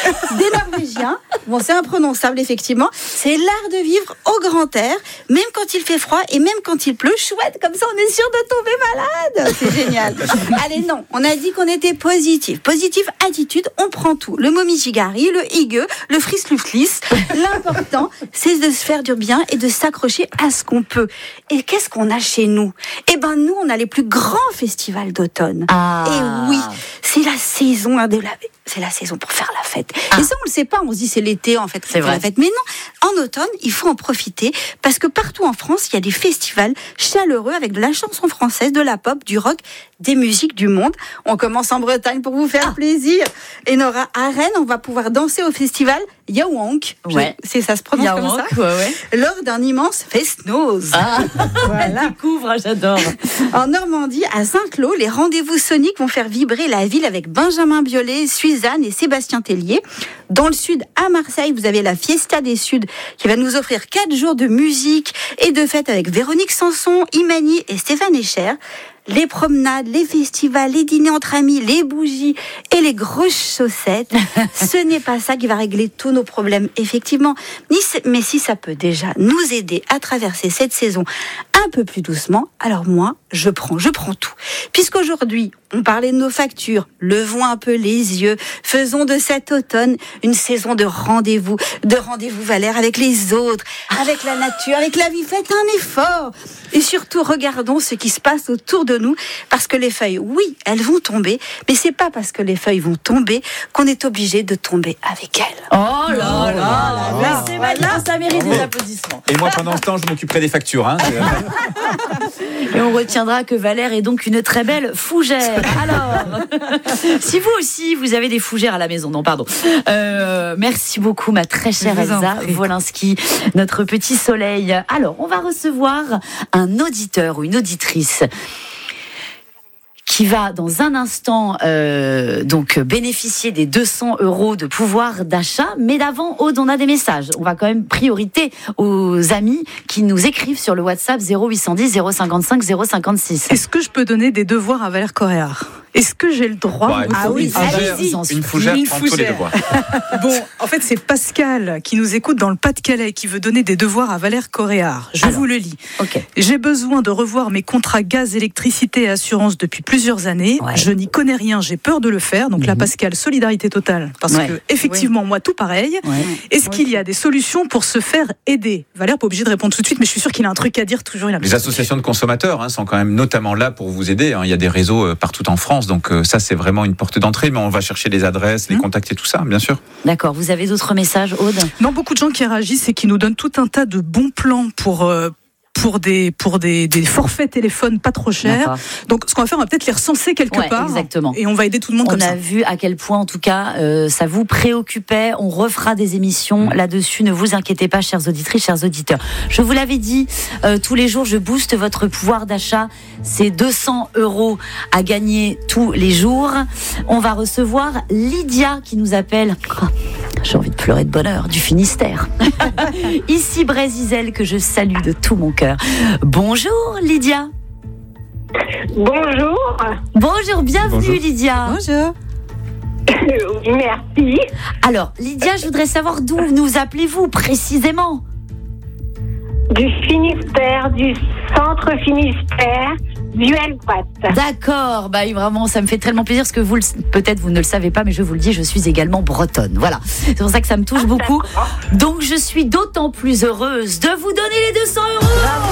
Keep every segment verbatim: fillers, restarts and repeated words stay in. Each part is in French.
Des Norvégiens. Bon, c'est imprononçable, effectivement. C'est l'art de vivre au grand air, même quand il fait froid et même quand il pleut. Chouette, comme ça, on est sûr de tomber malade. C'est génial. Allez, non, on a dit qu'on était positif. Positive attitude, on prend tout. Le momijigari, le higueux, le frisluflis. L'important, c'est de se faire du bien et de s'accrocher à ce qu'on peut. Et qu'est-ce qu'on a chez nous ? Eh ben, nous, on a les plus grands festivals d'automne. Ah. Et oui, c'est la saison hein, de la... C'est la saison pour faire la fête. Ah. Et ça, on le sait pas. On se dit c'est l'été, en fait, c'est vrai. La fête. Mais non, en automne, il faut en profiter parce que partout en France, il y a des festivals chaleureux avec de la chanson française, de la pop, du rock, des musiques du monde. On commence en Bretagne pour vous faire ah. plaisir. Et Nora, à Rennes, on va pouvoir danser au festival Yaouank. Ouais. C'est ça se prononce Yaouank, comme ça. Ouais, ouais. Lors d'un immense fest-noz. Ah. Voilà. Découvre, j'adore. En Normandie, à Saint-Cloud, les rendez-vous soniques vont faire vibrer la ville avec Benjamin Biolay, Suzanne et Sébastien Tellier. Dans le sud, à Marseille, vous avez la Fiesta des Suds qui va nous offrir quatre jours de musique et de fête avec Véronique Sanson, Imani et Stéphane Echer. Les promenades, les festivals, les dîners entre amis, les bougies et les grosses chaussettes. Ce n'est pas ça qui va régler tous nos problèmes, effectivement. Mais si ça peut déjà nous aider à traverser cette saison un peu plus doucement, alors moi, je prends, je prends tout. Puisqu'aujourd'hui, on parlait de nos factures, levons un peu les yeux, faisons de cet automne une saison de rendez-vous, de rendez-vous Valère avec les autres, avec la nature, avec la vie. Faites un effort. Et surtout, regardons ce qui se passe autour de nous, parce que les feuilles, oui, elles vont tomber, mais c'est pas parce que les feuilles vont tomber qu'on est obligé de tomber avec elles. Oh là là là là, c'est magnifique, ça mérite des applaudissements. Et moi, pendant ce temps, je m'occuperai des factures. Hein. Et on retiendra que Valère est donc une très belle fougère. Alors, si vous aussi, vous avez des fougères à la maison, non, pardon. Euh, merci beaucoup, ma très chère Elsa Wolinski, notre petit soleil. Alors, on va recevoir un auditeur ou une auditrice qui va dans un instant euh, donc bénéficier des deux cents euros de pouvoir d'achat. Mais d'avant, Aude, on a des messages. On va quand même priorité aux amis qui nous écrivent sur le WhatsApp zéro huit cent dix zéro cinquante-cinq zéro cinquante-six. Est-ce que je peux donner des devoirs à Valère Coréard ? Est-ce que j'ai le droit bah, Ah oui, allez-y. Une fougère, une prends tous les devoirs. Bon, en fait, c'est Pascal qui nous écoute dans le Pas-de-Calais qui veut donner des devoirs à Valère Coréard. Je Alors, vous le lis. Okay. J'ai besoin de revoir mes contrats gaz, électricité et assurance depuis plusieurs années. Ouais. Je n'y connais rien, j'ai peur de le faire. Donc mm-hmm. là, Pascal, solidarité totale. Parce ouais. que, effectivement, oui. moi, tout pareil. Ouais. Est-ce ouais. qu'il y a des solutions pour se faire aider ? Valère, pas obligé de répondre tout de suite, mais je suis sûr qu'il a un truc à dire toujours. Il a... Les associations de consommateurs hein, sont quand même notamment là pour vous aider. Hein. Il y a des réseaux euh, partout en France, donc euh, ça, c'est vraiment une porte d'entrée, mais on va chercher les adresses, les mmh. contacts et tout ça, bien sûr. D'accord, vous avez d'autres messages, Aude ? Non, beaucoup de gens qui réagissent et qui nous donnent tout un tas de bons plans pour... Euh, pour des pour des, des forfaits téléphones pas trop chers. D'accord. Donc ce qu'on va faire, on va peut-être les recenser quelque ouais, part. Exactement. Et on va aider tout le monde on comme ça. On a vu à quel point, en tout cas, euh, ça vous préoccupait. On refera des émissions là-dessus. Ne vous inquiétez pas, chères auditrices, chers auditeurs. Je vous l'avais dit, euh, tous les jours, je booste votre pouvoir d'achat. C'est deux cents euros à gagner tous les jours. On va recevoir Lydia qui nous appelle. Oh, j'ai envie de pleurer de bonheur, du Finistère. Ici Brésil que je salue de tout mon cœur. Bonjour Lydia. Bonjour. Bonjour, bienvenue Bonjour. Lydia. Bonjour. Merci. Alors Lydia, je voudrais savoir d'où nous appelez-vous précisément ? Du Finistère, du centre Finistère, du Helvoet. D'accord, bah vraiment, ça me fait tellement plaisir parce que vous, peut-être vous ne le savez pas, mais je vous le dis, je suis également bretonne. Voilà, c'est pour ça que ça me touche ah, beaucoup. D'accord. Donc je suis d'autant plus heureuse de vous donner les deux cents euros.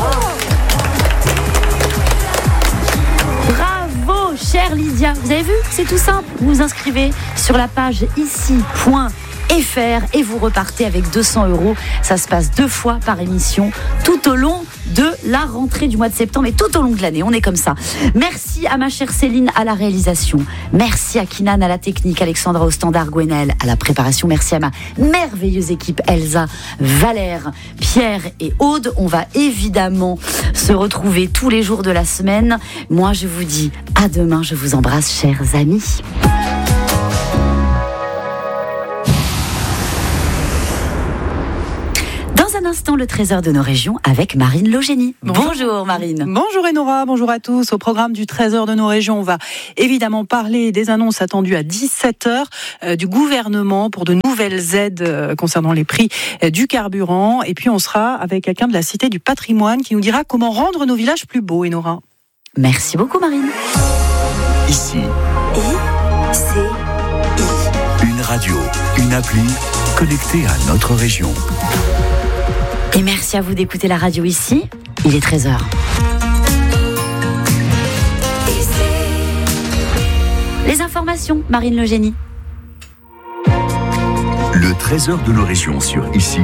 Bravo. Bravo, chère Lydia. Vous avez vu, c'est tout simple. Vous vous inscrivez sur la page ici point F R et vous repartez avec deux cents euros. Ça se passe deux fois par émission tout au long de la rentrée du mois de septembre et tout au long de l'année. On est comme ça. Merci à ma chère Céline à la réalisation. Merci à Kinan à la technique, Alexandra au standard, Gwenaël à la préparation. Merci à ma merveilleuse équipe Elsa, Valère, Pierre et Aude. On va évidemment se retrouver tous les jours de la semaine. Moi, je vous dis à demain. Je vous embrasse, chers amis. Dans un instant, le trésor de nos régions avec Marine Logénie. Bonjour, bonjour Marine. Bonjour Enora, bonjour à tous. Au programme du trésor de nos régions, on va évidemment parler des annonces attendues à dix-sept heures euh, du gouvernement pour de nouvelles aides euh, concernant les prix euh, du carburant. Et puis on sera avec quelqu'un de la Cité du Patrimoine qui nous dira comment rendre nos villages plus beaux, Enora. Merci beaucoup Marine. Ici. I, C, I. Une radio, une appli connectée à notre région. Et merci à vous d'écouter la radio ici. Il est treize heures. Les informations, Marine Logénie. Le trésor de nos régions sur Ici.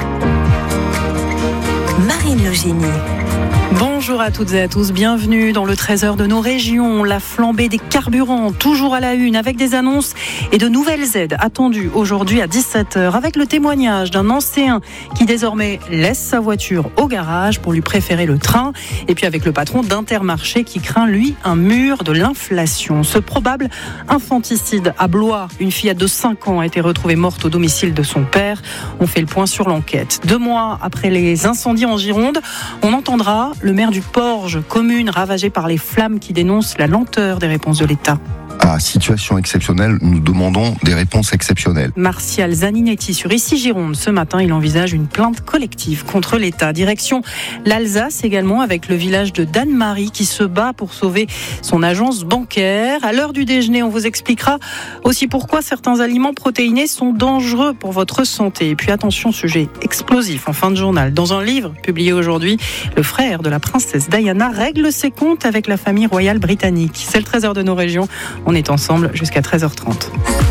Marine Logénie. Bonjour à toutes et à tous, bienvenue dans le trésor de nos régions. La flambée des carburants, toujours à la une, avec des annonces et de nouvelles aides attendues aujourd'hui à dix-sept heures, avec le témoignage d'un ancien qui désormais laisse sa voiture au garage pour lui préférer le train, et puis avec le patron d'Intermarché qui craint, lui, un mur de l'inflation. Ce probable infanticide à Blois, une fillette de cinq ans a été retrouvée morte au domicile de son père. On fait le point sur l'enquête. Deux mois après les incendies en Gironde, on entendra le maire du Porge, commune ravagée par les flammes, qui dénonce la lenteur des réponses de l'État. À situation exceptionnelle, nous demandons des réponses exceptionnelles. Martial Zaninetti sur Ici Gironde. Ce matin, il envisage une plainte collective contre l'État. Direction l'Alsace également, avec le village de Danemarie qui se bat pour sauver son agence bancaire. À l'heure du déjeuner, on vous expliquera aussi pourquoi certains aliments protéinés sont dangereux pour votre santé. Et puis attention, sujet explosif en fin de journal. Dans un livre publié aujourd'hui, le frère de la princesse Diana règle ses comptes avec la famille royale britannique. C'est le trésor de nos régions. On est ensemble jusqu'à treize heures trente.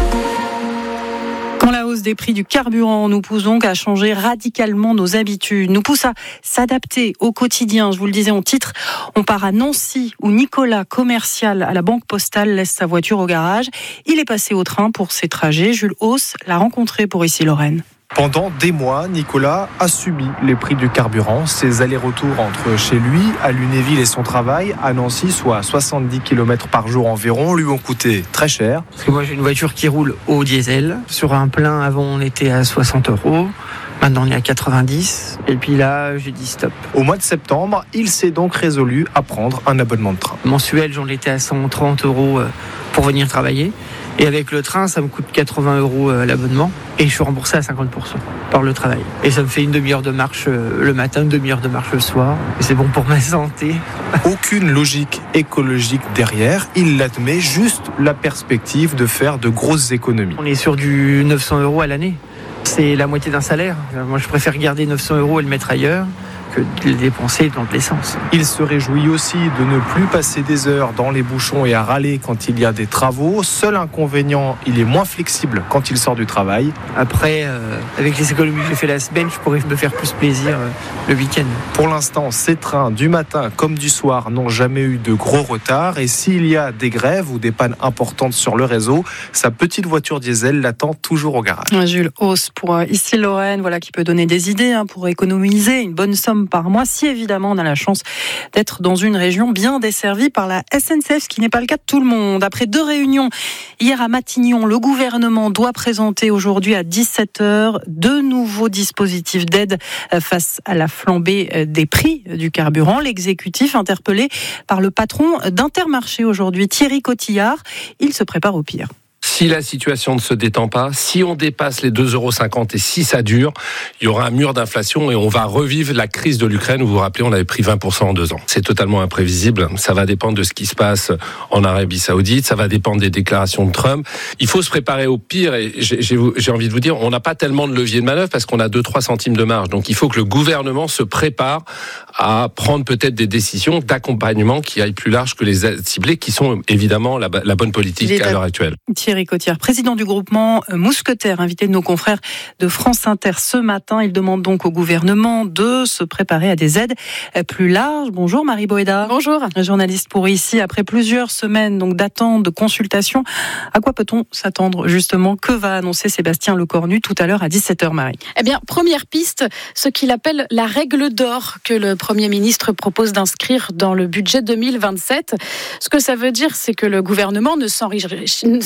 Quand la hausse des prix du carburant nous pousse donc à changer radicalement nos habitudes, nous pousse à s'adapter au quotidien. Je vous le disais en titre, on part à Nancy où Nicolas, commercial à la Banque Postale, laisse sa voiture au garage. Il est passé au train pour ses trajets. Jules Hauss l'a rencontré pour Ici Lorraine. Pendant des mois, Nicolas a subi les prix du carburant. Ses allers-retours entre chez lui, à Lunéville et son travail, à Nancy, soit soixante-dix kilomètres par jour environ, lui ont coûté très cher. Parce que moi j'ai une voiture qui roule au diesel. Sur un plein, avant on était à soixante euros. Maintenant on est à quatre-vingt-dix. Et puis là, j'ai dit stop. Au mois de septembre, il s'est donc résolu à prendre un abonnement de train. Mensuel, j'en étais à cent trente euros pour venir travailler. Et avec le train, ça me coûte quatre-vingts euros l'abonnement. Et je suis remboursé à cinquante pour cent par le travail. Et ça me fait une demi-heure de marche le matin, une demi-heure de marche le soir. Et c'est bon pour ma santé. Aucune logique écologique derrière. Il l'admet, juste la perspective de faire de grosses économies. On est sur du neuf cents euros à l'année. C'est la moitié d'un salaire. Moi, je préfère garder neuf cents euros et le mettre ailleurs que de les dépenser dans de l'essence. Il se réjouit aussi de ne plus passer des heures dans les bouchons et à râler quand il y a des travaux. Seul inconvénient, il est moins flexible quand il sort du travail. Après, euh, avec les économies que j'ai fait la semaine, je pourrais me faire plus plaisir euh, le week-end. Pour l'instant, ces trains du matin comme du soir n'ont jamais eu de gros retards. Et s'il y a des grèves ou des pannes importantes sur le réseau, sa petite voiture diesel l'attend toujours au garage. Jules Hauss pour Ici Lorraine, voilà qui peut donner des idées hein, pour économiser une bonne somme par mois, si évidemment on a la chance d'être dans une région bien desservie par la S N C F, ce qui n'est pas le cas de tout le monde. Après deux réunions hier à Matignon, le gouvernement doit présenter aujourd'hui à dix-sept heures deux nouveaux dispositifs d'aide face à la flambée des prix du carburant. L'exécutif interpellé par le patron d'Intermarché aujourd'hui, Thierry Cotillard, il se prépare au pire. Si la situation ne se détend pas, si on dépasse les deux euros cinquante et si ça dure, il y aura un mur d'inflation et on va revivre la crise de l'Ukraine où vous vous rappelez, on avait pris vingt pour cent en deux ans. C'est totalement imprévisible. Ça va dépendre de ce qui se passe en Arabie Saoudite. Ça va dépendre des déclarations de Trump. Il faut se préparer au pire et j'ai, j'ai, j'ai envie de vous dire, on n'a pas tellement de levier de manœuvre parce qu'on a deux à trois centimes de marge. Donc il faut que le gouvernement se prépare à prendre peut-être des décisions d'accompagnement qui aillent plus large que les aides ciblées qui sont évidemment la, la bonne politique à l'heure actuelle. Thierry Cotillard, président du groupement Mousquetaire, invité de nos confrères de France Inter ce matin. Il demande donc au gouvernement de se préparer à des aides plus larges. Bonjour Marie Boéda. Bonjour. Journaliste pour Ici. Après plusieurs semaines donc d'attente, de consultation, à quoi peut-on s'attendre justement? Que va annoncer Sébastien Lecornu tout à l'heure à dix-sept heures, Marie? Eh bien, première piste, ce qu'il appelle la règle d'or que le Premier ministre propose d'inscrire dans le budget deux mille vingt-sept. Ce que ça veut dire, c'est que le gouvernement ne s'enrichira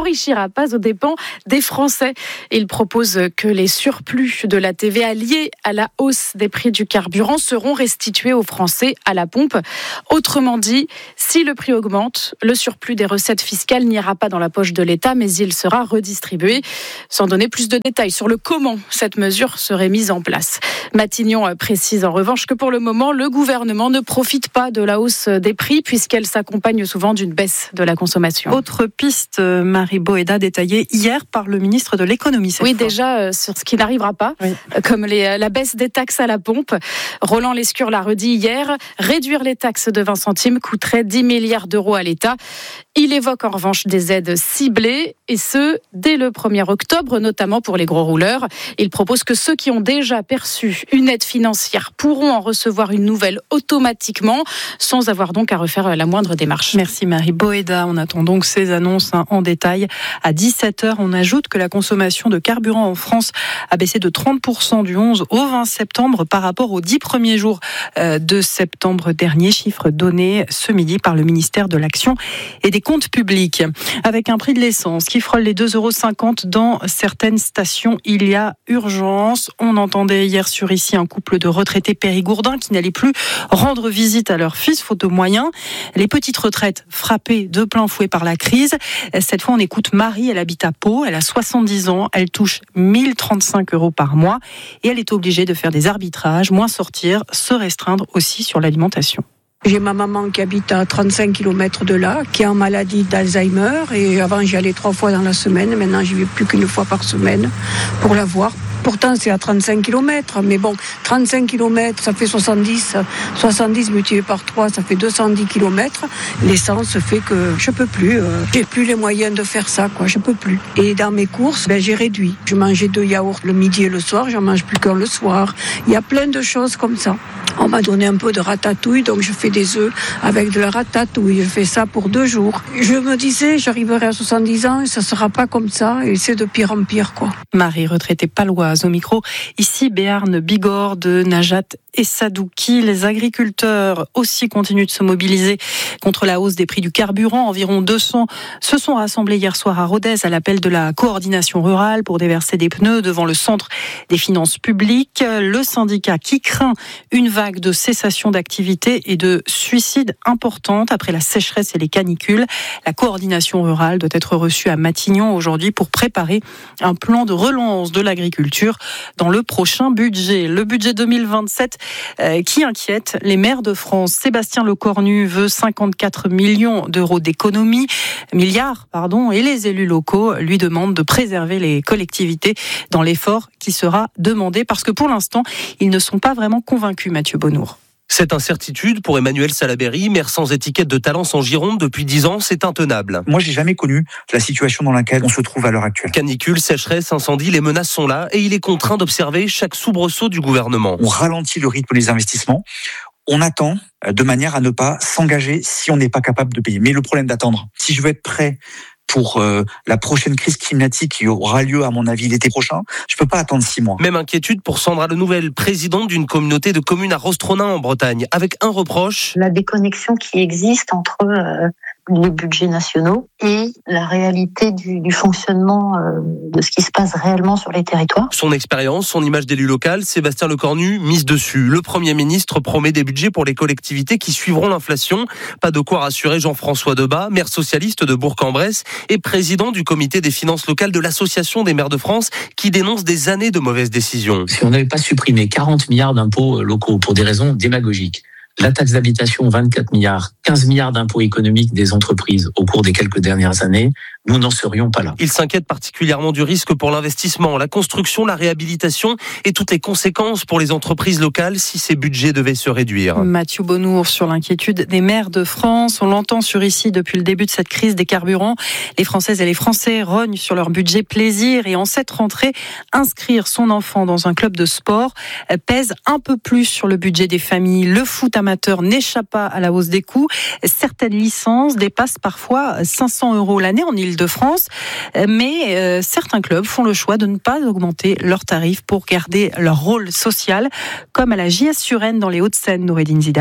s'enrichira pas aux dépens des Français. Il propose que les surplus de la T V A liés à la hausse des prix du carburant seront restitués aux Français à la pompe. Autrement dit, si le prix augmente, le surplus des recettes fiscales n'ira pas dans la poche de l'État, mais il sera redistribué. Sans donner plus de détails sur le comment cette mesure serait mise en place. Matignon précise en revanche que pour le moment, le gouvernement ne profite pas de la hausse des prix puisqu'elle s'accompagne souvent d'une baisse de la consommation. Autre piste, Marie Boéda, détaillée hier par le ministre de l'économie. Oui, fois. déjà euh, sur ce qui n'arrivera pas, oui. comme les, la baisse des taxes à la pompe. Roland Lescure l'a redit hier, réduire les taxes de vingt centimes coûterait dix milliards d'euros à l'État. Il évoque en revanche des aides ciblées, et ce, dès le premier octobre, notamment pour les gros rouleurs. Il propose que ceux qui ont déjà perçu une aide financière pourront en recevoir une nouvelle automatiquement, sans avoir donc à refaire la moindre démarche. Merci Marie Boéda. On attend donc ces annonces hein, en détail. À dix-sept heures, on ajoute que la consommation de carburant en France a baissé de trente pour cent du onze au vingt septembre par rapport aux dix premiers jours de septembre dernier. Chiffre donné ce midi par le ministère de l'Action et des Comptes publics. Avec un prix de l'essence qui frôle les deux euros cinquante dans certaines stations, il y a urgence. On entendait hier sur ici un couple de retraités périgourdins qui n'allaient plus rendre visite à leur fils faute de moyens. Les petites retraites frappées de plein fouet par la crise. Cette fois, on écoute Marie, elle habite à Pau, elle a soixante-dix ans, elle touche mille trente-cinq euros par mois et elle est obligée de faire des arbitrages, moins sortir, se restreindre aussi sur l'alimentation. J'ai ma maman qui habite à trente-cinq kilomètres de là, qui est en maladie d'Alzheimer. Et avant, j'y allais trois fois dans la semaine. Maintenant, j'y vais plus qu'une fois par semaine pour la voir. Pourtant, c'est à trente-cinq kilomètres. Mais bon, trente-cinq kilomètres, ça fait soixante-dix. soixante-dix multiplié par trois, ça fait deux cent dix kilomètres. L'essence fait que je peux plus. Euh, j'ai plus les moyens de faire ça, quoi. Je peux plus. Et dans mes courses, ben, j'ai réduit. Je mangeais deux yaourts le midi et le soir. J'en mange plus qu'un le soir. Il y a plein de choses comme ça. On m'a donné un peu de ratatouille, donc je fais des œufs avec de la ratatouille. Je fais ça pour deux jours. Je me disais, j'arriverai à soixante-dix ans et ça sera pas comme ça. Et c'est de pire en pire, quoi. Marie, retraitée paloise, au micro. Ici, Béarn Bigorre de Najat et Sadouki. Les agriculteurs aussi continuent de se mobiliser contre la hausse des prix du carburant. Environ deux cents se sont rassemblés hier soir à Rodez à l'appel de la coordination rurale pour déverser des pneus devant le centre des finances publiques. Le syndicat qui craint une vague de cessation d'activité et de suicide importante après la sécheresse et les canicules. La coordination rurale doit être reçue à Matignon aujourd'hui pour préparer un plan de relance de l'agriculture dans le prochain budget. Le budget deux mille vingt-sept euh, qui inquiète les maires de France. Sébastien Lecornu veut cinquante-quatre millions d'euros d'économies, milliards, pardon, et les élus locaux lui demandent de préserver les collectivités dans l'effort qui sera demandé parce que pour l'instant, ils ne sont pas vraiment convaincus, Mathieu Bonnour. Cette incertitude pour Emmanuel Salaberry, maire sans étiquette de Talence en Gironde depuis dix ans, c'est intenable. Moi, j'ai jamais connu la situation dans laquelle on se trouve à l'heure actuelle. Canicule, sécheresse, incendie, les menaces sont là et il est contraint d'observer chaque soubresaut du gouvernement. On ralentit le rythme des investissements. On attend de manière à ne pas s'engager si on n'est pas capable de payer. Mais le problème d'attendre, si je veux être prêt pour euh, la prochaine crise climatique qui aura lieu, à mon avis, l'été prochain, je peux pas attendre six mois. Même inquiétude pour Sandra Lenouvelle, présidente d'une communauté de communes à Rostronin en Bretagne, avec un reproche. La déconnexion qui existe entre euh, les budgets nationaux et la réalité du, du fonctionnement euh, de ce qui se passe réellement sur les territoires. Son expérience, son image d'élu local, Sébastien Lecornu mise dessus. Le Premier ministre promet des budgets pour les collectivités qui suivront l'inflation. Pas de quoi rassurer Jean-François Debat, maire socialiste de Bourg-en-Bresse et président du comité des finances locales de l'Association des maires de France, qui dénonce des années de mauvaises décisions. Si on n'avait pas supprimé quarante milliards d'impôts locaux pour des raisons démagogiques, la taxe d'habitation, vingt-quatre milliards, quinze milliards d'impôts économiques des entreprises au cours des quelques dernières années, nous n'en serions pas là. Il s'inquiète particulièrement du risque pour l'investissement, la construction, la réhabilitation et toutes les conséquences pour les entreprises locales si ces budgets devaient se réduire. Mathieu Bonnour sur l'inquiétude des maires de France. On l'entend sur ici depuis le début de cette crise des carburants. Les Françaises et les Français rognent sur leur budget plaisir et en cette rentrée, inscrire son enfant dans un club de sport pèse un peu plus sur le budget des familles. Le foot amateur n'échappe pas à la hausse des coûts. Certaines licences dépassent parfois cinq cents euros l'année en Île-de-France, mais euh, certains clubs font le choix de ne pas augmenter leurs tarifs pour garder leur rôle social, comme à la J S sur Rennes dans les Hauts-de-Seine, Noureddine Zidane.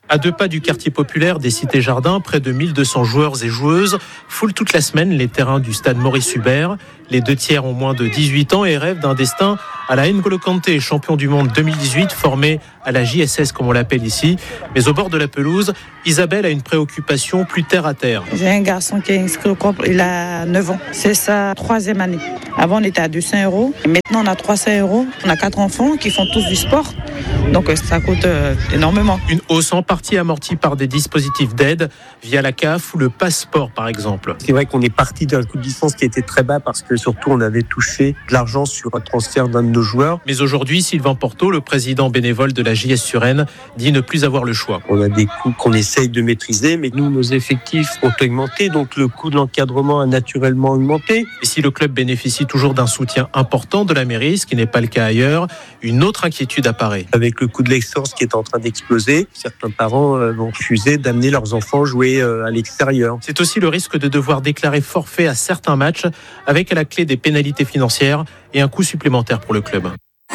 À deux pas du quartier populaire des Cités Jardins, près de mille deux cents joueurs et joueuses foulent toute la semaine les terrains du stade Maurice Hubert. Les deux tiers ont moins de dix-huit ans et rêvent d'un destin à la N'Golo Kanté, champion du monde deux mille dix-huit, formé à la J S S comme on l'appelle ici. Mais au bord de la pelouse, Isabelle a une préoccupation plus terre à terre. J'ai un garçon qui est inscrit au club, il a neuf ans. C'est sa troisième année. Avant, on était à deux cents euros. Maintenant, on a trois cents euros. On a quatre enfants qui font tous du sport. Donc, ça coûte euh, énormément. Une hausse en partie amortie par des dispositifs d'aide via la C A F ou le passeport, par exemple. C'est vrai qu'on est parti d'un coût de licence qui était très bas parce que surtout, on avait touché de l'argent sur un transfert d'un de nos joueurs. Mais aujourd'hui, Sylvain Porto, le président bénévole de la J S Suresnes, dit ne plus avoir le choix. On a des coûts qu'on essaye de maîtriser, mais nous, nos effectifs ont augmenté, donc le coût de l'encadrement a naturellement augmenté. Et si le club bénéficie toujours d'un soutien important de la mairie, ce qui n'est pas le cas ailleurs, une autre inquiétude apparaît. Avec le coût de l'essence qui est en train d'exploser, certains parents vont refuser d'amener leurs enfants jouer à l'extérieur. C'est aussi le risque de devoir déclarer forfait à certains matchs, avec à la clé des pénalités financières et un coût supplémentaire pour le club.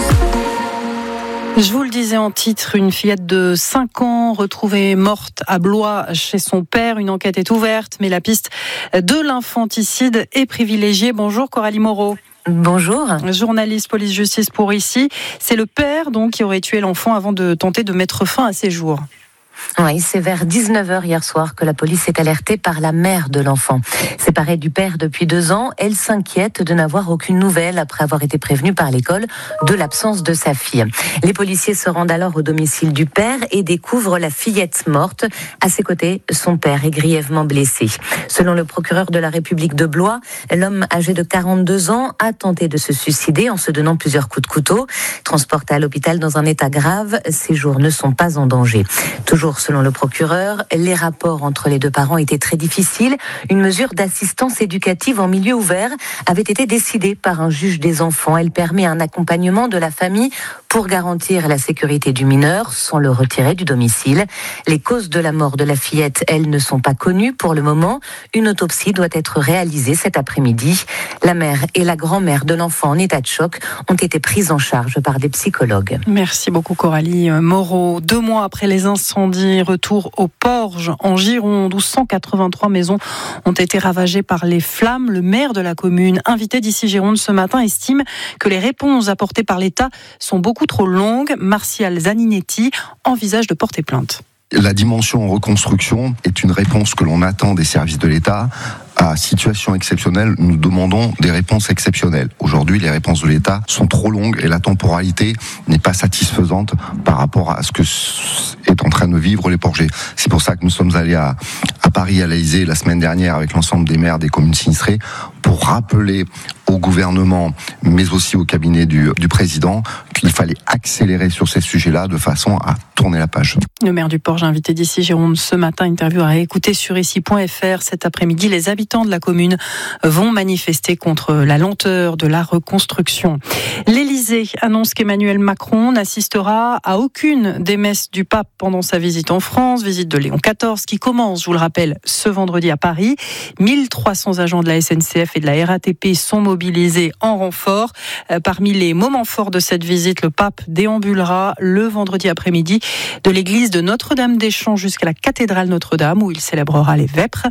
Je vous le disais en titre, une fillette de cinq ans retrouvée morte à Blois chez son père. Une enquête est ouverte, mais la piste de l'infanticide est privilégiée. Bonjour Coralie Moreau. Bonjour. Journaliste police-justice pour ici. C'est le père donc qui aurait tué l'enfant avant de tenter de mettre fin à ses jours. Oui, c'est vers dix-neuf heures hier soir que la police est alertée par la mère de l'enfant. Séparée du père depuis deux ans, elle s'inquiète de n'avoir aucune nouvelle après avoir été prévenue par l'école de l'absence de sa fille. Les policiers se rendent alors au domicile du père et découvrent la fillette morte. À ses côtés, son père est grièvement blessé. Selon le procureur de la République de Blois, l'homme âgé de quarante-deux ans a tenté de se suicider en se donnant plusieurs coups de couteau. Transporté à l'hôpital dans un état grave, ses jours ne sont pas en danger. Toujours selon le procureur, les rapports entre les deux parents étaient très difficiles. Une mesure d'assistance éducative en milieu ouvert avait été décidée par un juge des enfants. Elle permet un accompagnement de la famille pour garantir la sécurité du mineur sans le retirer du domicile. Les causes de la mort de la fillette, elles, ne sont pas connues pour le moment. Une autopsie doit être réalisée cet après-midi. La mère et la grand-mère de l'enfant en état de choc ont été prises en charge par des psychologues. Merci beaucoup Coralie Moreau. Deux mois après les incendies, retour au Porge en Gironde où cent quatre-vingt-trois maisons ont été ravagées par les flammes. Le maire de la commune, invité d'ici Gironde ce matin, estime que les réponses apportées par l'État sont beaucoup trop longues. Martial Zaninetti envisage de porter plainte. La dimension reconstruction est une réponse que l'on attend des services de l'État. À situation exceptionnelle, nous demandons des réponses exceptionnelles. Aujourd'hui, les réponses de l'État sont trop longues et la temporalité n'est pas satisfaisante par rapport à ce que est en train de vivre les Porgers. C'est pour ça que nous sommes allés à, à Paris, à l'Élysée, la semaine dernière avec l'ensemble des maires des communes sinistrées pour rappeler au gouvernement, mais aussi au cabinet du, du président, qu'il fallait accélérer sur ces sujets-là de façon à tourner la page. Le maire du Porge, invité d'ici Gironde ce matin, interview à écouter sur ici point f r. Cet après-midi, les habitants de la commune vont manifester contre la lenteur de la reconstruction. L'Élysée annonce qu'Emmanuel Macron n'assistera à aucune des messes du pape pendant sa visite en France, visite de Léon quatorze qui commence, je vous le rappelle, ce vendredi à Paris. mille trois cents agents de la S N C F et de la R A T P sont mobilisés en renfort. Parmi les moments forts de cette visite, le pape déambulera le vendredi après-midi de l'église de Notre-Dame-des-Champs jusqu'à la cathédrale Notre-Dame où il célébrera les vêpres.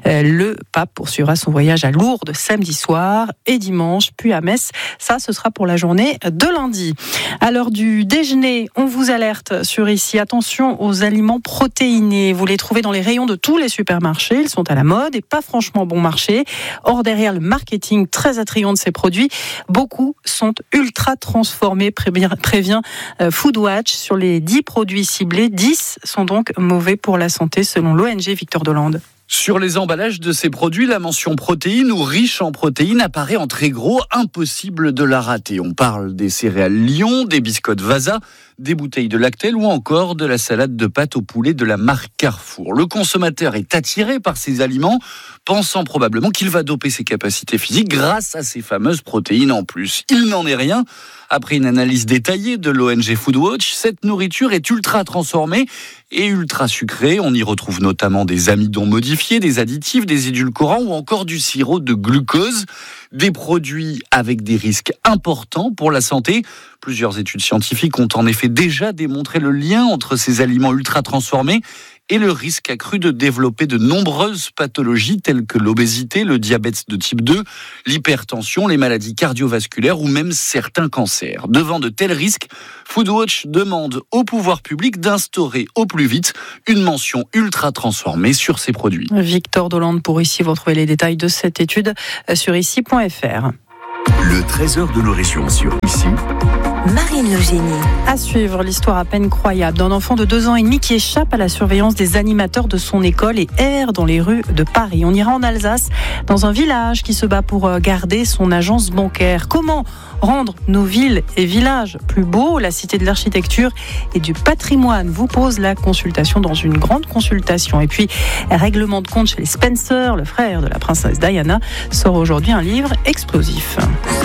Le pape poursuivra son voyage à Lourdes samedi soir et dimanche, puis à Metz. Ça, ce sera pour la journée de lundi. À l'heure du déjeuner, on vous alerte sur ici. Attention aux aliments protéinés. Vous les trouvez dans les rayons de tous les supermarchés. Ils sont à la mode et pas franchement bon marché. Or, derrière le marketing très attrayant de ces produits, beaucoup sont ultra transformés, prévient Foodwatch. Sur les dix produits ciblés, dix sont donc mauvais pour la santé, selon l'O N G Victor Delande. Sur les emballages de ces produits, la mention protéines ou riche en protéines apparaît en très gros, impossible de la rater. On parle des céréales Lion, des biscottes Vasa, des bouteilles de Lactel ou encore de la salade de pâtes au poulet de la marque Carrefour. Le consommateur est attiré par ces aliments, pensant probablement qu'il va doper ses capacités physiques grâce à ces fameuses protéines en plus. Il n'en est rien. Après une analyse détaillée de l'O N G Foodwatch, cette nourriture est ultra transformée et ultra sucrés. On y retrouve notamment des amidons modifiés, des additifs, des édulcorants ou encore du sirop de glucose. Des produits avec des risques importants pour la santé. Plusieurs études scientifiques ont en effet déjà démontré le lien entre ces aliments ultra transformés et le risque accru de développer de nombreuses pathologies telles que l'obésité, le diabète de type deux, l'hypertension, les maladies cardiovasculaires ou même certains cancers. Devant de tels risques, Foodwatch demande au pouvoir public d'instaurer au plus vite une mention ultra transformée sur ces produits. Victor Dolande pour Ici, vous retrouvez les détails de cette étude sur ici point f r. Le trésor de nos régions sur Ici. Marine Le Génie. À suivre l'histoire à peine croyable d'un enfant de deux ans et demi qui échappe à la surveillance des animateurs de son école et erre dans les rues de Paris. On ira en Alsace, dans un village qui se bat pour garder son agence bancaire. Comment rendre nos villes et villages plus beaux? La Cité de l'Architecture et du Patrimoine vous pose la consultation dans une grande consultation. Et puis, règlement de compte chez les Spencer, le frère de la princesse Diana, sort aujourd'hui un livre explosif.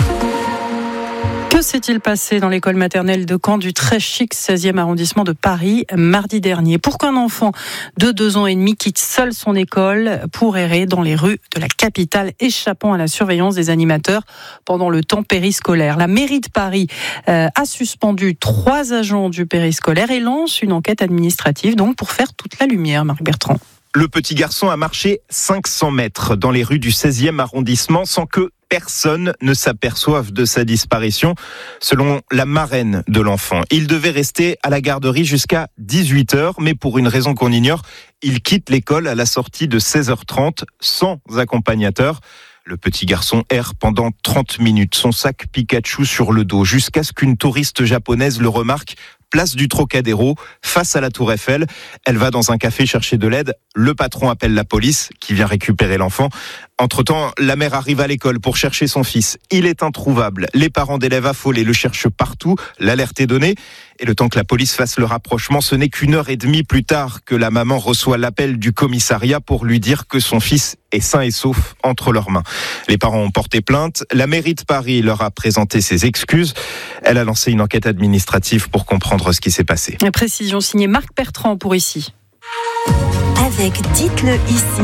Que s'est-il passé dans l'école maternelle de Caen du très chic seizième arrondissement de Paris mardi dernier pour qu'un enfant de deux ans et demi quitte seul son école pour errer dans les rues de la capitale, échappant à la surveillance des animateurs pendant le temps périscolaire? La mairie de Paris euh, a suspendu trois agents du périscolaire et lance une enquête administrative donc pour faire toute la lumière. Marc Bertrand. Le petit garçon a marché cinq cents mètres dans les rues du seizième arrondissement sans que personne ne s'aperçoive de sa disparition, selon la marraine de l'enfant. Il devait rester à la garderie jusqu'à dix-huit heures, mais pour une raison qu'on ignore, il quitte l'école à la sortie de seize heures trente sans accompagnateur. Le petit garçon erre pendant trente minutes, son sac Pikachu sur le dos, jusqu'à ce qu'une touriste japonaise le remarque. Place du Trocadéro, face à la Tour Eiffel. Elle va dans un café chercher de l'aide. Le patron appelle la police, qui vient récupérer l'enfant. Entre-temps, la mère arrive à l'école pour chercher son fils. Il est introuvable. Les parents d'élèves affolés le cherchent partout. L'alerte est donnée. Et le temps que la police fasse le rapprochement, ce n'est qu'une heure et demie plus tard que la maman reçoit l'appel du commissariat pour lui dire que son fils est sain et sauf entre leurs mains. Les parents ont porté plainte. La mairie de Paris leur a présenté ses excuses. Elle a lancé une enquête administrative pour comprendre ce qui s'est passé. La précision signée Marc Bertrand pour Ici. Avec Dites-le ici.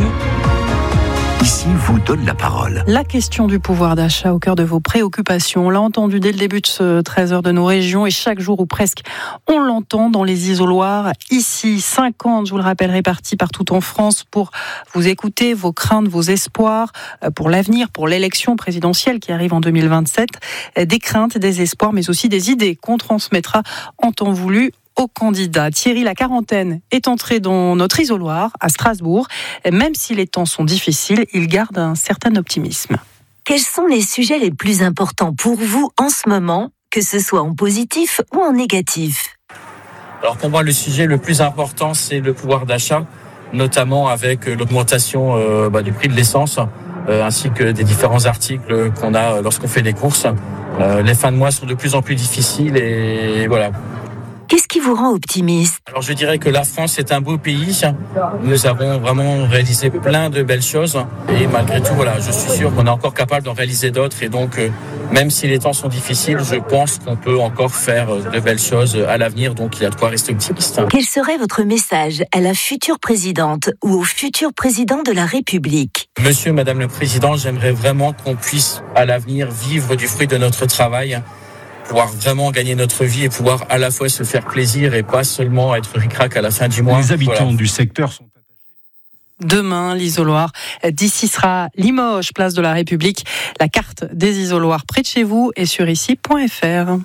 Ici vous donne la parole. La question du pouvoir d'achat au cœur de vos préoccupations. On l'a entendu dès le début de ce treize heures de nos régions et chaque jour ou presque, on l'entend dans les isoloirs. Ici, cinquante, je vous le rappelle, répartis partout en France pour vous écouter, vos craintes, vos espoirs pour l'avenir, pour l'élection présidentielle qui arrive en deux mille vingt-sept. Des craintes, des espoirs, mais aussi des idées qu'on transmettra en temps voulu aux candidats. Thierry, la quarantaine, est entré dans notre isoloir à Strasbourg. Même si les temps sont difficiles, il garde un certain optimisme. Quels sont les sujets les plus importants pour vous en ce moment, que ce soit en positif ou en négatif? Alors pour moi, le sujet le plus important, c'est le pouvoir d'achat, notamment avec l'augmentation euh, bah, du prix de l'essence, euh, ainsi que des différents articles qu'on a lorsqu'on fait des courses. Euh, les fins de mois sont de plus en plus difficiles et voilà. Qu'est-ce qui vous rend optimiste? Alors je dirais que la France est un beau pays. Nous avons vraiment réalisé plein de belles choses. Et malgré tout, voilà, je suis sûr qu'on est encore capable d'en réaliser d'autres. Et donc, euh, même si les temps sont difficiles, je pense qu'on peut encore faire de belles choses à l'avenir. Donc il y a de quoi rester optimiste. Quel serait votre message à la future présidente ou au futur président de la République? Monsieur, Madame le Président, j'aimerais vraiment qu'on puisse à l'avenir vivre du fruit de notre travail, pouvoir vraiment gagner notre vie et pouvoir à la fois se faire plaisir et pas seulement être ric-rac à la fin du mois. Les habitants voilà. du secteur sont Demain, l'isoloir d'ici sera Limoges, place de la République. La carte des isoloirs près de chez vous est sur ici point f r.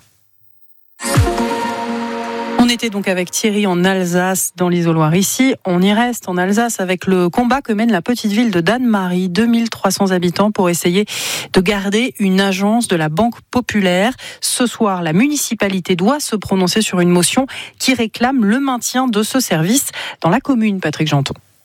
On était donc avec Thierry en Alsace, dans l'isoloir ici. On y reste en Alsace avec le combat que mène la petite ville de Dannemarie, deux mille trois cents habitants, pour essayer de garder une agence de la Banque Populaire. Ce soir, la municipalité doit se prononcer sur une motion qui réclame le maintien de ce service dans la commune, Patrick Janton.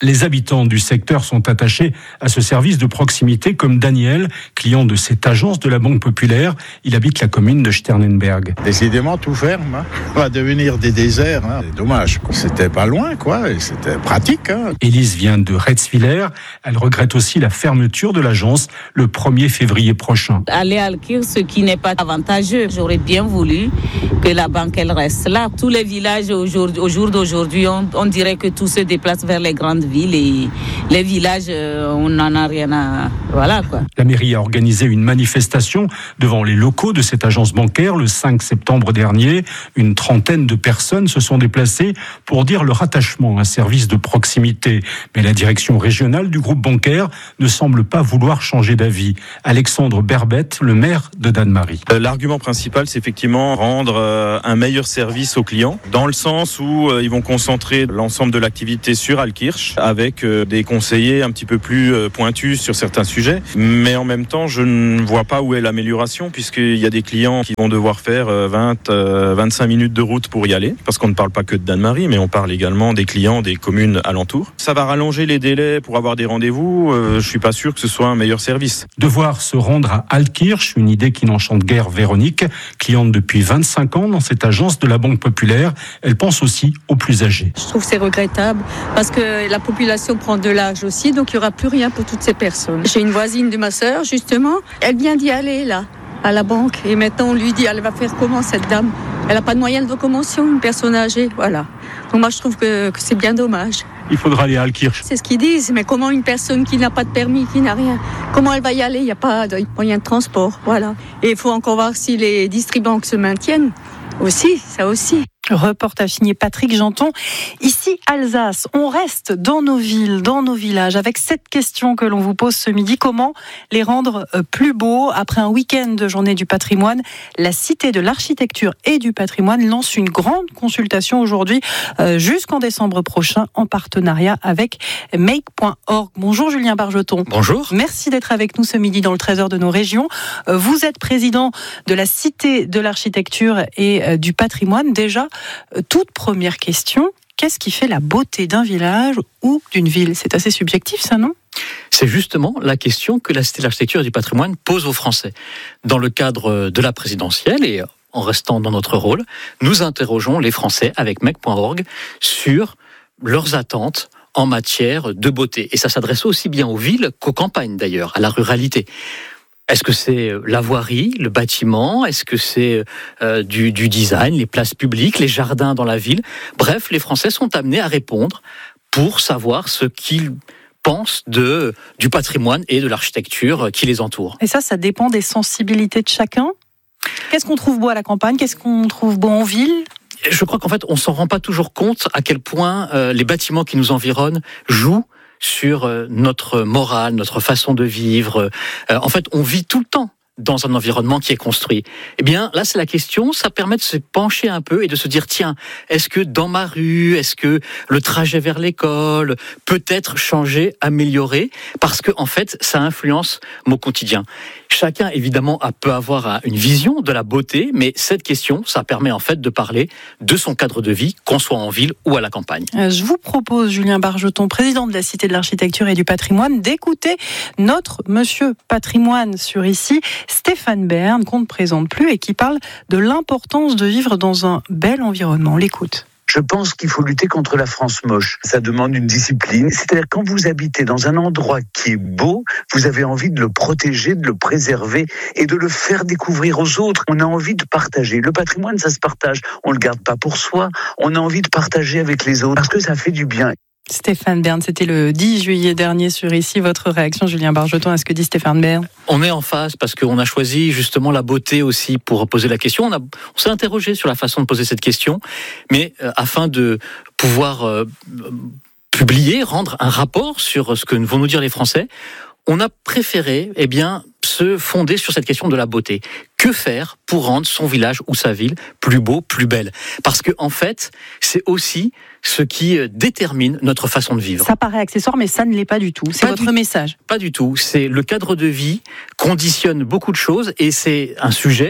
Les habitants du secteur sont attachés à ce service de proximité, comme Daniel, client de cette agence de la Banque Populaire. Il habite la commune de Sternenberg. Décidément, tout ferme. Hein. On va devenir des déserts. Hein. C'est dommage. C'était pas loin, quoi. Et c'était pratique. Hein. Élise vient de Retzwiller. Elle regrette aussi la fermeture de l'agence le premier février prochain. Aller à Alkir, ce qui n'est pas avantageux. J'aurais bien voulu que la banque elle reste là. Tous les villages au jour, au jour d'aujourd'hui, on, on dirait que tout se déplace vers les grandes villes et les villages, on n'en a rien à... Voilà quoi. La mairie a organisé une manifestation devant les locaux de cette agence bancaire le cinq septembre dernier. Une trentaine de personnes se sont déplacées pour dire leur attachement à un service de proximité. Mais la direction régionale du groupe bancaire ne semble pas vouloir changer d'avis. Alexandre Berbette, le maire de Dannemarie. L'argument principal, c'est effectivement rendre un meilleur service aux clients, dans le sens où ils vont concentrer l'ensemble de l'activité sur Alkirch, avec des conseillers un petit peu plus pointus sur certains sujets. Mais en même temps, je ne vois pas où est l'amélioration, puisqu'il y a des clients qui vont devoir faire vingt, vingt-cinq minutes de route pour y aller, parce qu'on ne parle pas que de Dannemarie, mais on parle également des clients des communes alentours. Ça va rallonger les délais pour avoir des rendez-vous. Euh, je suis pas sûr que ce soit un meilleur service. Devoir se rendre à Alkirch, une idée qui n'enchante guère Véronique, cliente depuis vingt-cinq ans dans cette agence de la Banque Populaire. Elle pense aussi aux plus âgés. Je trouve que c'est regrettable parce que la population prend de l'âge aussi, donc il n'y aura plus rien pour toutes ces personnes. J'ai une voisine de ma sœur, justement, elle vient d'y aller là, à la banque, et maintenant on lui dit, elle va faire comment cette dame ? Elle n'a pas de moyens de locomotion, une personne âgée, voilà. Donc moi je trouve que, que c'est bien dommage. Il faudra aller à Alkirch. C'est ce qu'ils disent, mais comment une personne qui n'a pas de permis, qui n'a rien, comment elle va y aller ? Il n'y a pas de moyen de transport, voilà. Et il faut encore voir si les distribanques se maintiennent aussi, ça aussi. Reportage signé Patrick Janton. Ici, Alsace, on reste dans nos villes, dans nos villages, avec cette question que l'on vous pose ce midi. Comment les rendre plus beaux ? Après un week-end de journée du patrimoine, la Cité de l'Architecture et du Patrimoine lance une grande consultation aujourd'hui euh, jusqu'en décembre prochain en partenariat avec make point org. Bonjour Julien Bargeton. Bonjour. Merci d'être avec nous ce midi dans le Trésor de nos régions. Euh, vous êtes président de la Cité de l'Architecture et euh, du Patrimoine. Déjà, toute première question, qu'est-ce qui fait la beauté d'un village ou d'une ville ? C'est assez subjectif ça, non ? C'est justement la question que la Cité de l'Architecture et du Patrimoine pose aux Français. Dans le cadre de la présidentielle et en restant dans notre rôle, nous interrogeons les Français avec make point org sur leurs attentes en matière de beauté. Et ça s'adresse aussi bien aux villes qu'aux campagnes d'ailleurs, à la ruralité. Est-ce que c'est la voirie, le bâtiment ? Est-ce que c'est euh, du, du design, les places publiques, les jardins dans la ville ? Bref, les Français sont amenés à répondre pour savoir ce qu'ils pensent de, du patrimoine et de l'architecture qui les entoure. Et ça, ça dépend des sensibilités de chacun ? Qu'est-ce qu'on trouve beau à la campagne ? Qu'est-ce qu'on trouve beau en ville ? Je crois qu'en fait, on ne s'en rend pas toujours compte à quel point euh, les bâtiments qui nous environnent jouent sur notre morale, notre façon de vivre. En fait, on vit tout le temps dans un environnement qui est construit. Eh bien, là, c'est la question. Ça permet de se pencher un peu et de se dire, tiens, est-ce que dans ma rue, est-ce que le trajet vers l'école peut être changé, amélioré ? Parce que, en fait, ça influence mon quotidien. Chacun, évidemment, peut avoir une vision de la beauté, mais cette question, ça permet en fait de parler de son cadre de vie, qu'on soit en ville ou à la campagne. Je vous propose, Julien Bargeton, président de la Cité de l'Architecture et du Patrimoine, d'écouter notre Monsieur Patrimoine sur ici, Stéphane Bern, qu'on ne présente plus et qui parle de l'importance de vivre dans un bel environnement. On l'écoute. Je pense qu'il faut lutter contre la France moche. Ça demande une discipline. C'est-à-dire quand vous habitez dans un endroit qui est beau, vous avez envie de le protéger, de le préserver et de le faire découvrir aux autres. On a envie de partager. Le patrimoine, ça se partage. On le garde pas pour soi. On a envie de partager avec les autres parce que ça fait du bien. Stéphane Bern, c'était le dix juillet dernier sur ici. Votre réaction, Julien Bargeton, à ce que dit Stéphane Bern ? On est en phase parce qu'on a choisi justement la beauté aussi pour poser la question. On, a, on s'est interrogé sur la façon de poser cette question, mais euh, afin de pouvoir euh, publier, rendre un rapport sur ce que vont nous dire les Français, on a préféré eh bien, se fonder sur cette question de la beauté. Que faire pour rendre son village ou sa ville plus beau, plus belle ? Parce que en fait, c'est aussi ce qui détermine notre façon de vivre. Ça paraît accessoire, mais ça ne l'est pas du tout. C'est pas votre du, message. Pas du tout. C'est le cadre de vie conditionne beaucoup de choses et c'est un sujet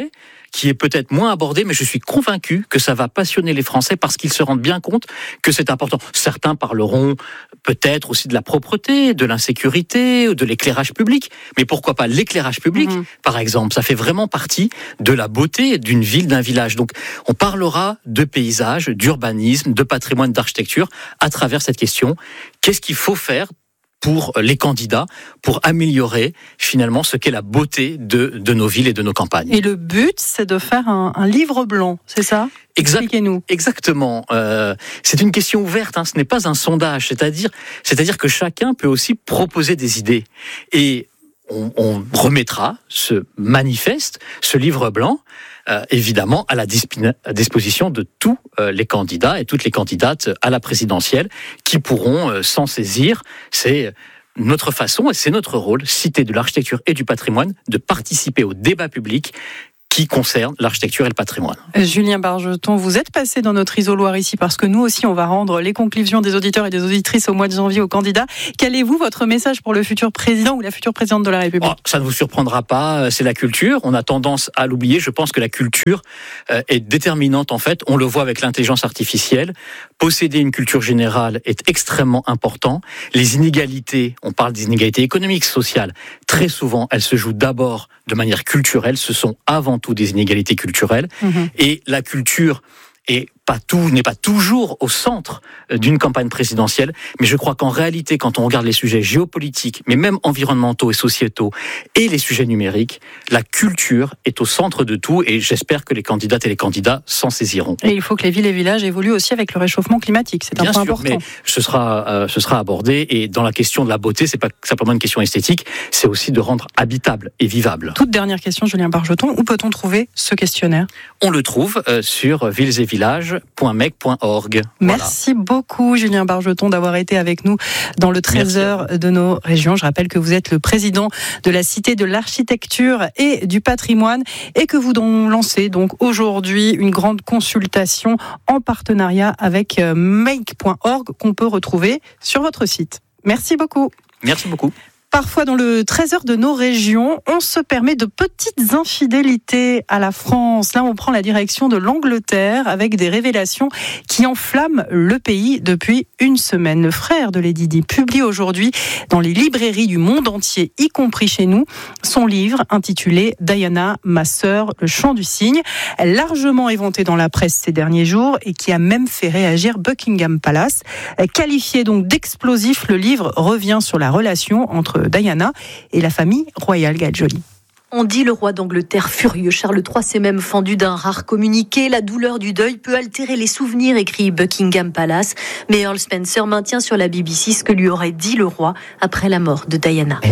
qui est peut-être moins abordé, mais je suis convaincu que ça va passionner les Français parce qu'ils se rendent bien compte que c'est important. Certains parleront peut-être aussi de la propreté, de l'insécurité, de l'éclairage public, mais pourquoi pas l'éclairage public, mmh. par exemple. Ça fait vraiment partie de la beauté d'une ville, d'un village. Donc, on parlera de paysage, d'urbanisme, de patrimoine, d'architecture à travers cette question. Qu'est-ce qu'il faut faire pour les candidats, pour améliorer finalement ce qu'est la beauté de, de nos villes et de nos campagnes. Et le but, c'est de faire un, un livre blanc, c'est ça ? Exact, Expliquez-nous. Exactement. Euh, c'est une question ouverte, hein, ce n'est pas un sondage, c'est-à-dire, c'est-à-dire que chacun peut aussi proposer des idées. Et on, on remettra ce manifeste, ce livre blanc, Euh, évidemment à la disp- à disposition de tous euh, les candidats et toutes les candidates à la présidentielle qui pourront euh, s'en saisir. C'est notre façon et c'est notre rôle, cité de l'architecture et du patrimoine, de participer au débat public qui concerne l'architecture et le patrimoine. Julien Bargeton, vous êtes passé dans notre isoloir ici parce que nous aussi, on va rendre les conclusions des auditeurs et des auditrices au mois de janvier aux candidats. Quel est, vous, votre message pour le futur président ou la future présidente de la République ? Oh, ça ne vous surprendra pas, c'est la culture. On a tendance à l'oublier. Je pense que la culture euh, est déterminante, en fait. On le voit avec l'intelligence artificielle. Posséder une culture générale est extrêmement important. Les inégalités, on parle des inégalités économiques, sociales, très souvent, elles se jouent d'abord de manière culturelle. Ce sont avant tout des inégalités culturelles. Mmh. Et la culture est pas tout, n'est pas toujours au centre d'une campagne présidentielle, mais je crois qu'en réalité, quand on regarde les sujets géopolitiques, mais même environnementaux et sociétaux, et les sujets numériques, la culture est au centre de tout, et j'espère que les candidates et les candidats s'en saisiront. Et il faut que les villes et villages évoluent aussi avec le réchauffement climatique, c'est un Bien point sûr, important. Mais ce sera, euh, ce sera abordé, et dans la question de la beauté, c'est pas simplement une question esthétique, c'est aussi de rendre habitable et vivable. Toute dernière question, Julien Bargeton, où peut-on trouver ce questionnaire ? On le trouve euh, sur villes et villages point mec point org. Merci voilà. beaucoup Julien Bargeton d'avoir été avec nous dans le trésor de nos régions. Je rappelle que vous êtes le président de la Cité de l'Architecture et du Patrimoine et que vous lancez donc aujourd'hui une grande consultation en partenariat avec make point org qu'on peut retrouver sur votre site. Merci beaucoup. Merci beaucoup. Parfois, dans le trésor de nos régions, on se permet de petites infidélités à la France. Là, on prend la direction de l'Angleterre avec des révélations qui enflamment le pays depuis une semaine. Le frère de Lady Di publie aujourd'hui dans les librairies du monde entier, y compris chez nous, son livre intitulé « Diana, ma sœur, le chant du cygne », largement éventé dans la presse ces derniers jours et qui a même fait réagir Buckingham Palace. Qualifié donc d'explosif, le livre revient sur la relation entre Diana et la famille royale. Gaëlle Joly. On dit le roi d'Angleterre furieux. Charles trois s'est même fendu d'un rare communiqué. La douleur du deuil peut altérer les souvenirs, écrit Buckingham Palace. Mais Earl Spencer maintient sur la B B C ce que lui aurait dit le roi après la mort de Diana.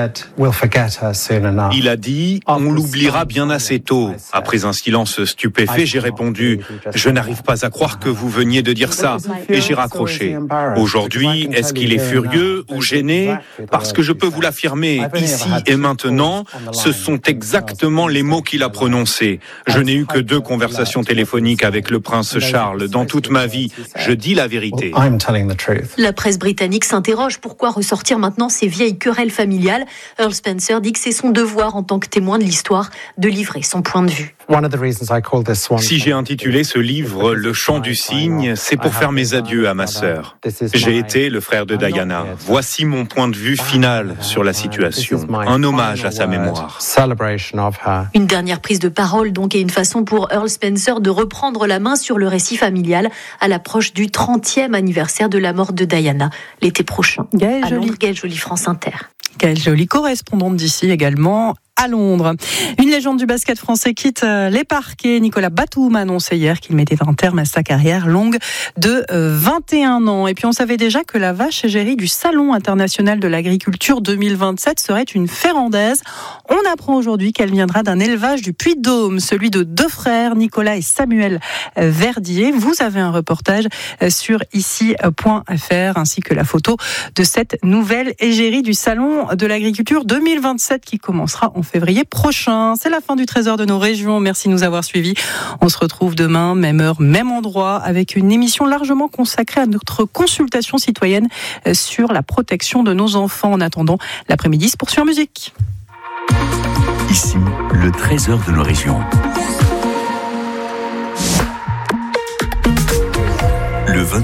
Il a dit « On l'oubliera bien assez tôt ». Après un silence stupéfait, j'ai répondu « Je n'arrive pas à croire que vous veniez de dire ça ». Et j'ai raccroché. Aujourd'hui, est-ce qu'il est furieux ou gêné ? Parce que je peux vous l'affirmer, ici et maintenant, ce sont exactement les mots qu'il a prononcés. Je n'ai eu que deux conversations téléphoniques avec le prince Charles. Dans toute ma vie, je dis la vérité. La presse britannique s'interroge. Pourquoi ressortir maintenant ces vieilles querelles familiales ? Earl Spencer dit que c'est son devoir en tant que témoin de l'histoire de livrer son point de vue. Si j'ai intitulé ce livre « Le chant du cygne », c'est pour faire mes adieux à ma sœur. J'ai été le frère de Diana. Voici mon point de vue final sur la situation. Un hommage à sa mémoire. Une dernière prise de parole donc et une façon pour Earl Spencer de reprendre la main sur le récit familial à l'approche du trentième anniversaire de la mort de Diana l'été prochain. Gaëlle Joly. Gaëlle Joly, France Inter. Gaëlle Joly, correspondante d'ici également à Londres. Une légende du basket français quitte les parquets. Nicolas Batum a annoncé hier qu'il mettait un terme à sa carrière longue de vingt et un ans. Et puis on savait déjà que la vache égérie du Salon international de l'agriculture deux mille vingt-sept serait une ferrandaise. On apprend aujourd'hui qu'elle viendra d'un élevage du Puy-de-Dôme, celui de deux frères, Nicolas et Samuel Verdier. Vous avez un reportage sur ici point f r ainsi que la photo de cette nouvelle égérie du Salon de l'agriculture deux mille vingt-sept qui commencera en février prochain. C'est la fin du trésor de nos régions. Merci de nous avoir suivis. On se retrouve demain, même heure, même endroit, avec une émission largement consacrée à notre consultation citoyenne sur la protection de nos enfants. En attendant, l'après-midi se poursuit en musique. Ici, le trésor de nos régions.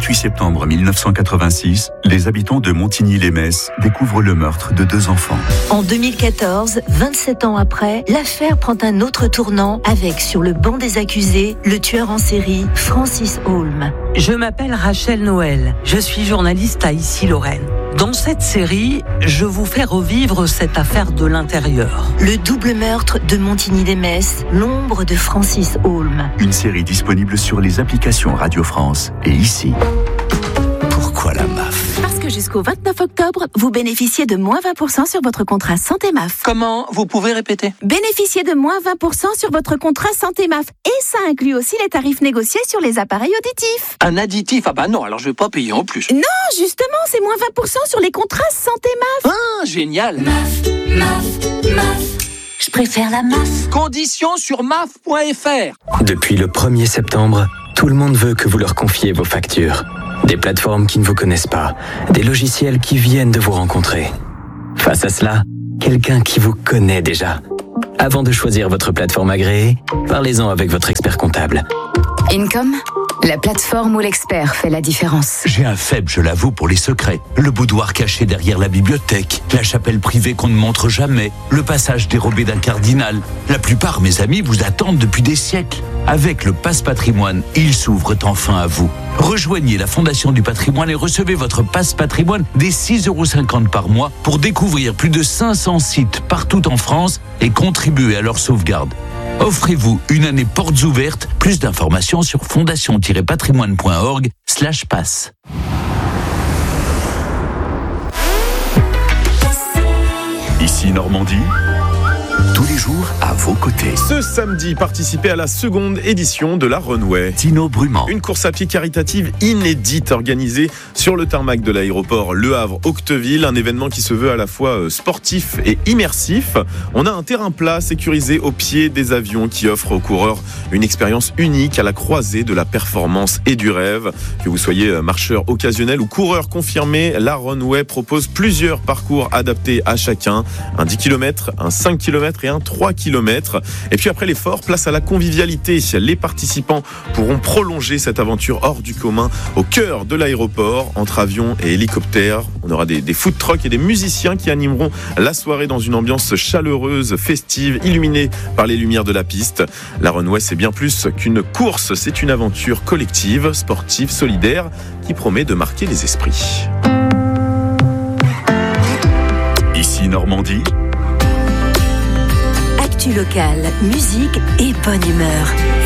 vingt-huit septembre mille neuf cent quatre-vingt-six, les habitants de Montigny-lès-Metz découvrent le meurtre de deux enfants. En deux mille quatorze, vingt-sept ans après, l'affaire prend un autre tournant avec, sur le banc des accusés, le tueur en série Francis Holm. Je m'appelle Rachel Noël. Je suis journaliste à Issy-Lorraine. Dans cette série, je vous fais revivre cette affaire de l'intérieur. Le double meurtre de Montigny-lès-Metz, l'ombre de Francis Holm. Une série disponible sur les applications Radio France et ici. Pourquoi la M A F ? Parce que jusqu'au vingt-neuf octobre, vous bénéficiez de moins vingt pour cent sur votre contrat Santé M A F. Comment ? Vous pouvez répéter ? Bénéficiez de moins vingt pour cent sur votre contrat Santé M A F. Et ça inclut aussi les tarifs négociés sur les appareils auditifs. Un additif ? Ah bah non, alors je vais pas payer en plus. Non, justement, c'est moins vingt pour cent sur les contrats Santé M A F. Ah, génial. M A F, M A F, M A F. Je préfère la M A F. Conditions sur M A F point F R. Depuis le premier septembre, tout le monde veut que vous leur confiez vos factures. Des plateformes qui ne vous connaissent pas, des logiciels qui viennent de vous rencontrer. Face à cela, quelqu'un qui vous connaît déjà. Avant de choisir votre plateforme agréée, parlez-en avec votre expert comptable. Income, la plateforme où l'expert fait la différence. J'ai un faible, je l'avoue, pour les secrets. Le boudoir caché derrière la bibliothèque, la chapelle privée qu'on ne montre jamais, le passage dérobé d'un cardinal. La plupart, mes amis, vous attendent depuis des siècles. Avec le Passe Patrimoine, ils s'ouvrent enfin à vous. Rejoignez la Fondation du Patrimoine et recevez votre Passe Patrimoine dès six euros cinquante par mois pour découvrir plus de cinq cents sites partout en France et contribuer à leur sauvegarde. Offrez-vous une année portes ouvertes. Plus d'informations sur fondation-patrimoine point org slash passe. Ici Normandie, tous les jours à vos côtés. Ce samedi, participez à la seconde édition de la Runway. Tino Brumand. Une course à pied caritative inédite organisée sur le tarmac de l'aéroport Le Havre-Octeville. Un événement qui se veut à la fois sportif et immersif. On a un terrain plat sécurisé au pied des avions qui offre aux coureurs une expérience unique à la croisée de la performance et du rêve. Que vous soyez marcheur occasionnel ou coureur confirmé, la Runway propose plusieurs parcours adaptés à chacun. Un dix kilomètres, un cinq kilomètres et un trois kilomètres. Et puis après l'effort, place à la convivialité. Les participants pourront prolonger cette aventure hors du commun au cœur de l'aéroport, entre avions et hélicoptères. On aura des, des food trucks et des musiciens qui animeront la soirée dans une ambiance chaleureuse, festive, illuminée par les lumières de la piste. La Runway, c'est bien plus qu'une course, c'est une aventure collective, sportive, solidaire, qui promet de marquer les esprits. Ici Normandie. Actu locale, musique et bonne humeur.